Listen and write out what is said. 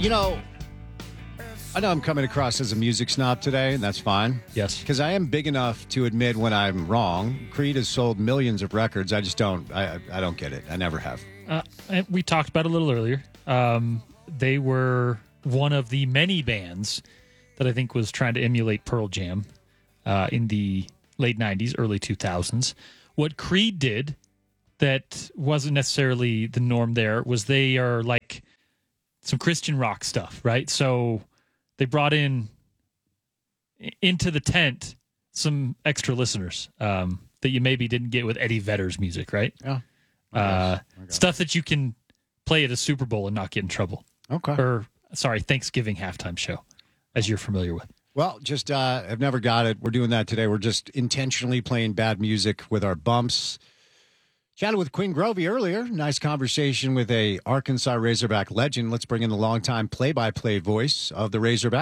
You know, I know I'm coming across as a music snob today, and that's fine. Yes. Because I am big enough to admit when I'm wrong. Creed has sold millions of records. I just don't. I don't get it. I never have. We talked about it a little earlier. They were one of the many bands that I think was trying to emulate Pearl Jam in the late 90s, early 2000s. What Creed did that wasn't necessarily the norm there was they are like some Christian rock stuff, right? So they brought into the tent some extra listeners that you maybe didn't get with Eddie Vedder's music, right? Yeah. Stuff that you can play at a Super Bowl and not get in trouble. Okay. Or, Thanksgiving halftime show, as you're familiar with. Well, just I've never got it. We're doing that today. We're just intentionally playing bad music with our bumps. Chatted with Quinn Grovey earlier. Nice conversation with a Arkansas Razorback legend. Let's bring in the longtime play-by-play voice of the Razorback.